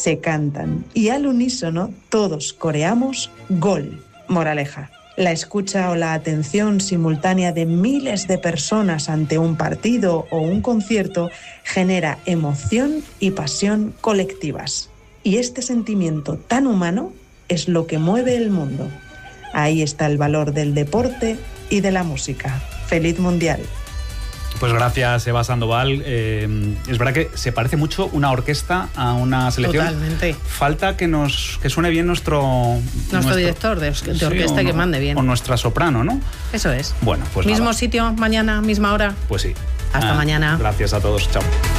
se cantan y al unísono todos coreamos gol. Moraleja: la escucha o la atención simultánea de miles de personas ante un partido o un concierto genera emoción y pasión colectivas. Y este sentimiento tan humano es lo que mueve el mundo. Ahí está el valor del deporte y de la música. ¡Feliz Mundial! Pues gracias, Eva Sandoval. Es verdad que se parece mucho una orquesta a una selección. Totalmente. Falta que suene bien nuestro director de orquesta, que mande bien. O nuestra soprano, ¿no? Eso es. Bueno, pues mismo nada. Sitio, mañana, misma hora. Pues sí. Hasta mañana. Gracias a todos. Chao.